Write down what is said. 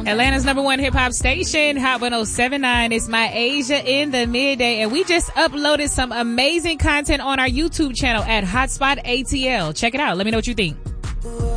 Atlanta's #1 hip hop station, Hot 1079. It's my Asia in the midday, and we just uploaded some amazing content on our YouTube channel at Hotspot ATL. Check it out. Let me know what you think.